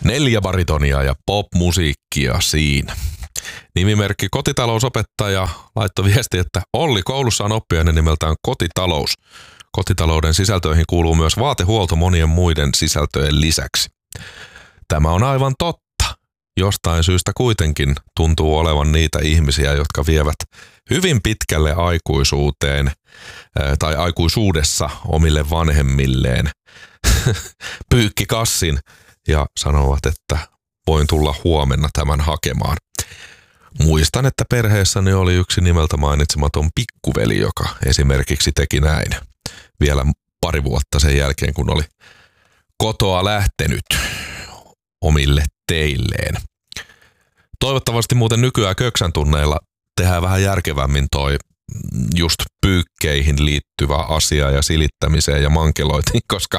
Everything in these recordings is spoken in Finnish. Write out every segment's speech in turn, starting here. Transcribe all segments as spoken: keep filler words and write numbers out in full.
Neljä baritonia ja pop-musiikkia siinä. Nimimerkki kotitalousopettaja laittoi viesti, että Olli, koulussa on oppiaine nimeltään kotitalous. Kotitalouden sisältöihin kuuluu myös vaatehuolto monien muiden sisältöjen lisäksi. Tämä on aivan totta. Jostain syystä kuitenkin tuntuu olevan niitä ihmisiä, jotka vievät hyvin pitkälle aikuisuuteen tai aikuisuudessa omille vanhemmilleen pyykkikassin ja sanovat, että voin tulla huomenna tämän hakemaan. Muistan, että perheessäni oli yksi nimeltä mainitsematon pikkuveli, joka esimerkiksi teki näin vielä pari vuotta sen jälkeen, kun oli kotoa lähtenyt omille teilleen. Toivottavasti muuten nykyään köksän tunneilla tehdään vähän järkevämmin toi just pyykkeihin liittyvä asia ja silittämiseen ja mankeloitiin, koska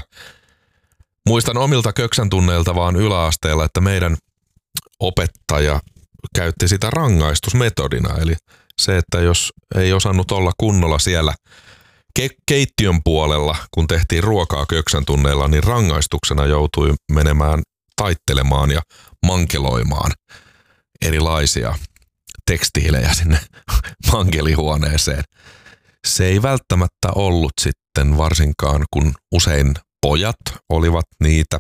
muistan omilta köksän tunneilta vaan yläasteella, että meidän opettaja käytti sitä rangaistusmetodina. Eli se, että jos ei osannut olla kunnolla siellä ke- keittiön puolella, kun tehtiin ruokaa köksän tunneilla, niin rangaistuksena joutui menemään taittelemaan ja mankeloimaan erilaisia tekstiilejä sinne mankelihuoneeseen. Se ei välttämättä ollut sitten varsinkaan, kun usein pojat olivat niitä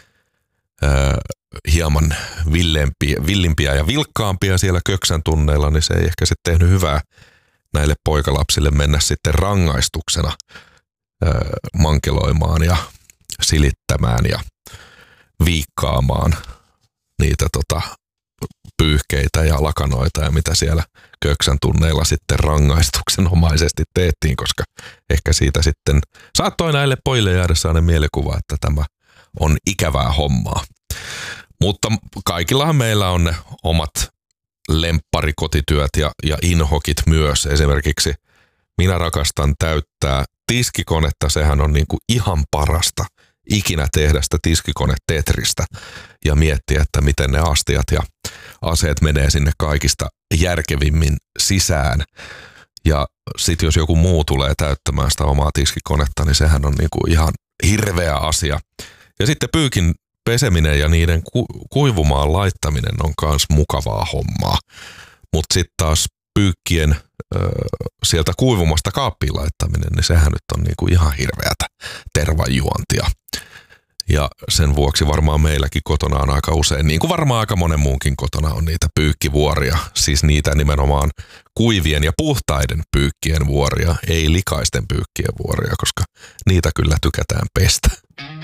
ö, hieman villempiä, villimpiä ja vilkkaampia siellä köksän tunneilla, niin se ei ehkä sitten tehnyt hyvää näille poikalapsille mennä sitten rangaistuksena ö, mankeloimaan ja silittämään ja viikkaamaan niitä tota, pyyhkeitä ja lakanoita ja mitä siellä köksän tunneilla sitten rangaistuksenomaisesti tehtiin, koska ehkä siitä sitten saattoi näille pojille jäädä sellainen mielikuva, että tämä on ikävää hommaa. Mutta kaikillahan meillä on ne omat lempparikotityöt ja, ja inhokit myös. Esimerkiksi minä rakastan täyttää tiskikonetta, sehän on niinku ihan parasta ikinä tehdä sitä tiskikone-tetristä ja miettiä, että miten ne astiat ja aseet menee sinne kaikista järkevimmin sisään. Ja sitten jos joku muu tulee täyttämään sitä omaa tiskikonetta, niin sehän on niinku ihan hirveä asia. Ja sitten pyykin peseminen ja niiden ku- kuivumaan laittaminen on myös mukavaa hommaa. Mutta sitten taas pyykkien ö, sieltä kuivumasta kaappiin laittaminen, niin sehän nyt on niinku ihan hirveätä tervanjuontia. Ja sen vuoksi varmaan meilläkin kotona on aika usein, niin kuin varmaan aika monen muunkin kotona on niitä pyykkivuoria. Siis niitä nimenomaan kuivien ja puhtaiden pyykkien vuoria, ei likaisten pyykkien vuoria, koska niitä kyllä tykätään pestä.